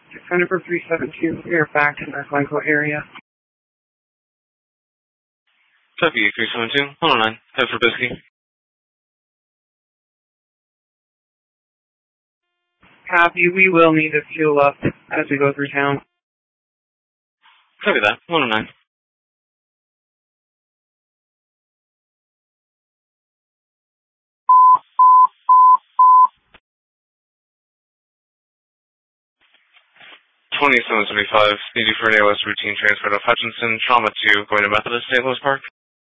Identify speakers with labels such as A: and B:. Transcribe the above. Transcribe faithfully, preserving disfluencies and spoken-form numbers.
A: Center for three seven two, we are back in our Glencoe area.
B: Copy, three seven two, one oh nine, head for Biscayne.
A: Copy, we will need to fuel up as we go through town.
B: Copy that, one oh nine. twenty-seven seventy-five, need you for an A L S routine transfer to Hutchinson, Trauma two, going to Methodist, Saint Louis Park.